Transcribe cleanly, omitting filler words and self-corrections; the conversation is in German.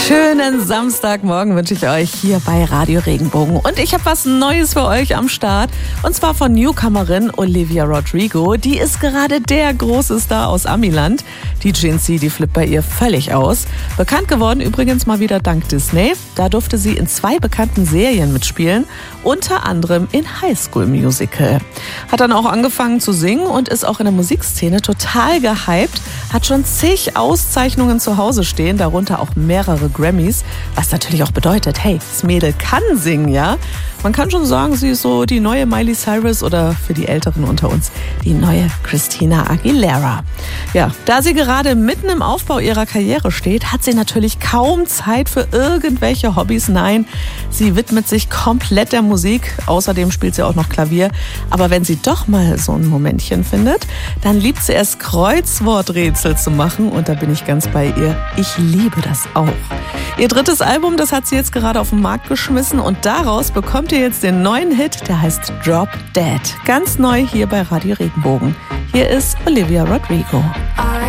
Schönen Samstagmorgen wünsche ich euch hier bei Radio Regenbogen. Und ich habe was Neues für euch am Start. Und zwar von Newcomerin Olivia Rodrigo. Die ist gerade der große Star aus Amiland. Die Gen Z, die flippt bei ihr völlig aus. Bekannt geworden übrigens mal wieder dank Disney. Da durfte sie in 2 bekannten Serien mitspielen. Unter anderem in High School Musical. Hat dann auch angefangen zu singen und ist auch in der Musikszene total gehypt. Hat schon zig Auszeichnungen zu Hause stehen, darunter auch mehrere Grammys. Was natürlich auch bedeutet, hey, das Mädel kann singen, ja? Man kann schon sagen, sie ist so die neue Miley Cyrus oder für die Älteren unter uns die neue Christina Aguilera. Ja, da sie gerade mitten im Aufbau ihrer Karriere steht, hat sie natürlich kaum Zeit für irgendwelche Hobbys. Nein, sie widmet sich komplett der Musik. Außerdem spielt sie auch noch Klavier. Aber wenn sie doch mal so ein Momentchen findet, dann liebt sie es, Kreuzworträtsel zu machen. Und da bin ich ganz bei ihr. Ich liebe das auch. Ihr 3. Album, das hat sie jetzt gerade auf den Markt geschmissen. Und daraus bekommt ihr jetzt den neuen Hit, der heißt Drop Dead. Ganz neu hier bei Radio Regenbogen. Hier ist Olivia Rodrigo.